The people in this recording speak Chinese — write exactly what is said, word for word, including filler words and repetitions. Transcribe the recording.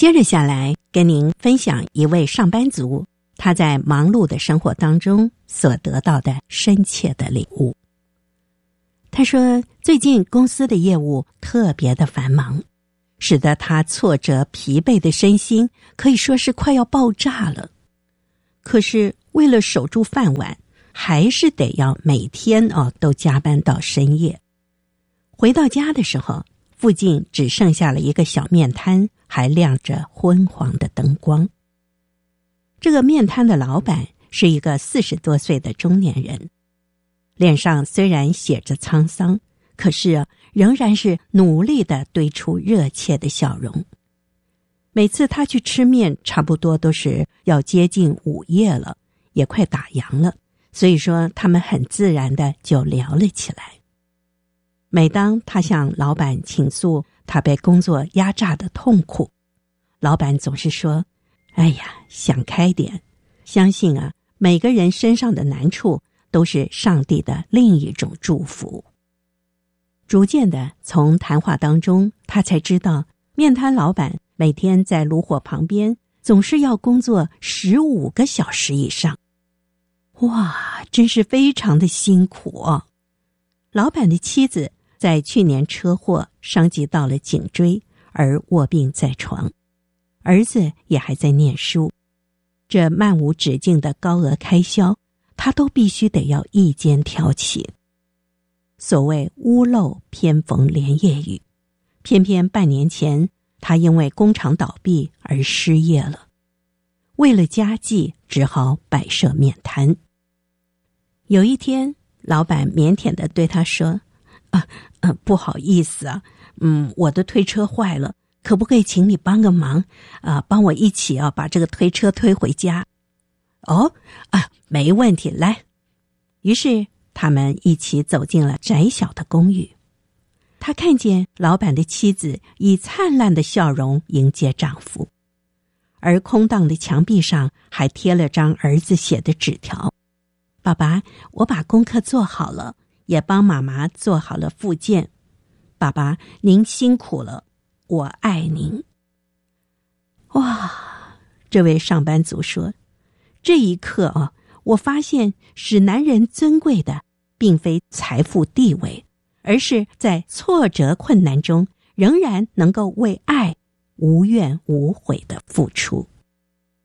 接着下来跟您分享一位上班族他在忙碌的生活当中所得到的深切的领悟。他说，最近公司的业务特别的繁忙，使得他挫折疲惫的身心可以说是快要爆炸了。可是为了守住饭碗，还是得要每天哦都加班到深夜。回到家的时候，附近只剩下了一个小面摊，还亮着昏黄的灯光。这个面摊的老板是一个四十多岁的中年人，脸上虽然写着沧桑，可是仍然是努力地堆出热切的笑容。每次他去吃面，差不多都是要接近午夜了，也快打烊了，所以说他们很自然地就聊了起来。每当他向老板倾诉他被工作压榨的痛苦，老板总是说，哎呀，想开点，相信啊，每个人身上的难处都是上帝的另一种祝福。逐渐的，从谈话当中，他才知道面摊老板每天在炉火旁边总是要工作十五个小时以上。哇，真是非常的辛苦哦。老板的妻子在去年车祸伤及到了颈椎，而卧病在床。儿子也还在念书，这漫无止境的高额开销，他都必须得要一肩挑起。所谓屋漏偏逢连夜雨，偏偏半年前他因为工厂倒闭而失业了，为了家计只好摆设面摊。有一天，老板腼腆地对他说，啊，呃，不好意思啊，嗯，我的推车坏了，可不可以请你帮个忙啊、呃？帮我一起啊把这个推车推回家。哦，啊，没问题，来。于是他们一起走进了窄小的公寓。他看见老板的妻子以灿烂的笑容迎接丈夫，而空荡的墙壁上还贴了张儿子写的纸条，爸爸，我把功课做好了，也帮妈妈做好了复健。爸爸，您辛苦了，我爱您。哇，这位上班族说，这一刻啊，我发现使男人尊贵的并非财富地位，而是在挫折困难中仍然能够为爱无怨无悔的付出。